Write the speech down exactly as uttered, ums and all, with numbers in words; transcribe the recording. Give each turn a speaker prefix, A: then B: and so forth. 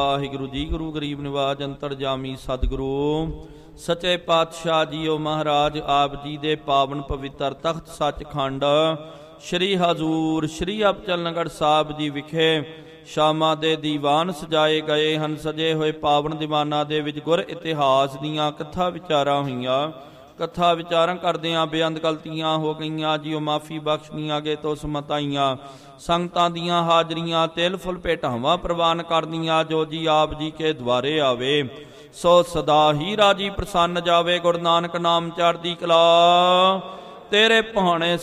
A: ਵਾਹਿਗੁਰੂ ਜੀ। ਗੁਰੂ ਗਰੀਬ ਨਿਵਾਜ ਅੰਤਰਜਾਮੀ ਸਤਿਗੁਰੂ ਸੱਚੇ ਪਾਤਸ਼ਾਹ ਜੀਓ ਮਹਾਰਾਜ ਆਪ ਜੀ ਦੇ ਪਾਵਨ ਪਵਿੱਤਰ ਤਖਤ ਸੱਚਖੰਡ ਸ਼੍ਰੀ ਹਜ਼ੂਰ ਸ਼੍ਰੀ ਅਬਚਲਨਗੜ੍ਹ ਸਾਹਿਬ ਜੀ ਵਿਖੇ ਸ਼ਾਮਾਂ ਦੇ ਦੀਵਾਨ ਸਜਾਏ ਗਏ ਹਨ। ਸਜੇ ਹੋਏ ਪਾਵਨ ਦੀਵਾਨਾਂ ਦੇ ਵਿੱਚ ਗੁਰ ਇਤਿਹਾਸ ਦੀਆਂ ਕਥਾ ਵਿਚਾਰਾਂ ਹੋਈਆਂ। ਕਥਾ ਵਿਚਾਰਾਂ ਕਰਦਿਆਂ ਬੇਅੰਤ ਗਲਤੀਆਂ ਹੋ ਗਈਆਂ ਜੀਓ ਮਾਫੀ ਬਖਸ਼ਦੀਆਂ ਅਗੇ ਤੋਂ ਸਮਤਾਈਆਂ। ਸੰਗਤਾਂ ਦੀਆਂ ਹਾਜ਼ਰੀਆਂ ਤਿਲ ਫੁੱਲ ਭੇਟਾਵਾਂ ਪ੍ਰਵਾਨ ਕਰਦੀਆਂ। ਜੋ ਜੀ ਆਪ ਜੀ ਕੇ ਦੁਆਰੇ ਆਵੇ ਸੋ ਸਦਾ ਹੀ ਰਾਜੀ ਪ੍ਰਸੰਨ ਜਾਵੇ। ਗੁਰੂ ਨਾਨਕ ਨਾਮ ਚੜ੍ਹਦੀ ਕਲਾ ਤੇਰੇ ਭਾਣੇ